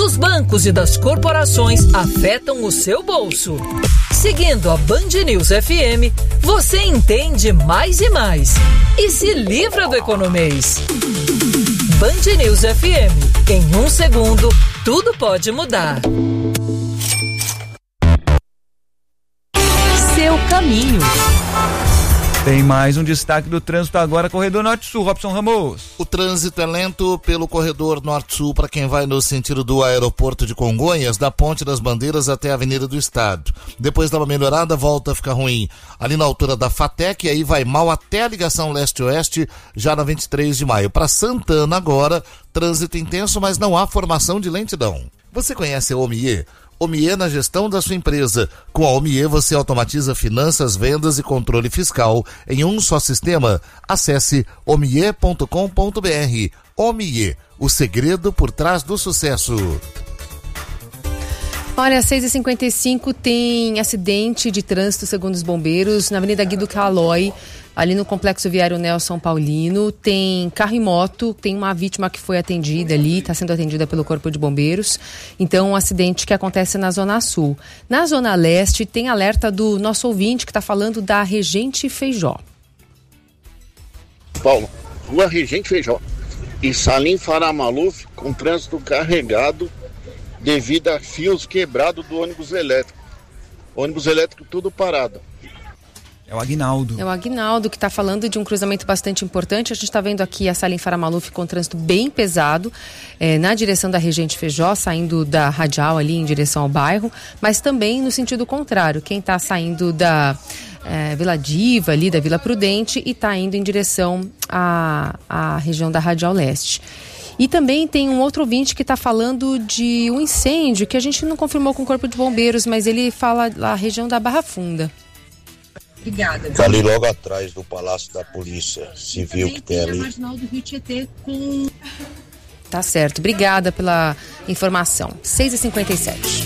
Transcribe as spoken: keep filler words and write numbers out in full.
dos bancos e das corporações afetam o seu bolso. Seguindo a Band News F M, você entende mais e mais e se livra do economês. Band News F M. Em um segundo, tudo pode mudar. Seu caminho. Tem mais um destaque do trânsito agora, corredor Norte-Sul, Robson Ramos. O trânsito é lento pelo corredor Norte-Sul para quem vai no sentido do aeroporto de Congonhas, da Ponte das Bandeiras até a Avenida do Estado. Depois dá uma melhorada, volta a ficar ruim ali na altura da FATEC, e aí vai mal até a ligação leste-oeste, já na vinte e três de maio. Para Santana agora, trânsito intenso, mas não há formação de lentidão. Você conhece a Omie? Omie na gestão da sua empresa. Com a Omie você automatiza finanças, vendas e controle fiscal em um só sistema. Acesse omie ponto com ponto br. Omie, o segredo por trás do sucesso. Olha, às seis e cinquenta e cinco tem acidente de trânsito, segundo os bombeiros, na Avenida Guido Calói, ali no Complexo Viário Nelson Paulino. Tem carro e moto, tem uma vítima que foi atendida ali, está sendo atendida pelo Corpo de Bombeiros. Então, um acidente que acontece na Zona Sul. Na Zona Leste, tem alerta do nosso ouvinte que está falando da Regente Feijó. Paulo, Rua Regente Feijó e Salim Farah Maluf com trânsito carregado devido a fios quebrados do ônibus elétrico. Ônibus elétrico tudo parado. É o Aguinaldo. É o Aguinaldo que está falando de um cruzamento bastante importante. A gente está vendo aqui a Salim Farah Maluf com trânsito bem pesado é, na direção da Regente Feijó, saindo da Radial ali em direção ao bairro, mas também no sentido contrário. Quem está saindo da é, Vila Diva, ali da Vila Prudente, e está indo em direção à, à região da Radial Leste. E também tem um outro ouvinte que está falando de um incêndio que a gente não confirmou com o Corpo de Bombeiros, mas ele fala da região da Barra Funda. Obrigada. Tá ali logo atrás do Palácio da Polícia Civil que tem ali. Marginal do Rio Tietê com... Tá certo. Obrigada pela informação. seis e cinquenta e sete.